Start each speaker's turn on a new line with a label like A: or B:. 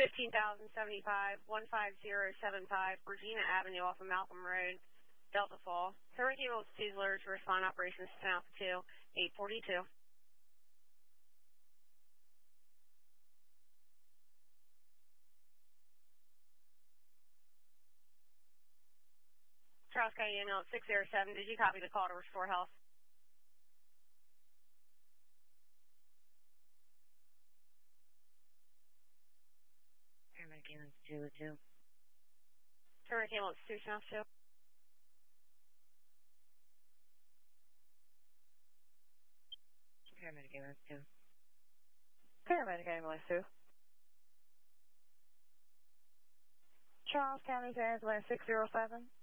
A: 15,075, 15075, Regina Avenue off of Malcolm Road, Delta Fall. Hurricane Will Sizzler to respond operations to Alpha 2, 842. Charles County Ambulance 607, did you copy the call to restore health?
B: Paramedic Ambulance 202.
A: Paramedic Ambulance 202.
B: Paramedic Ambulance 2.
C: Paramedic Ambulance 2. Charles County Ambulance 607.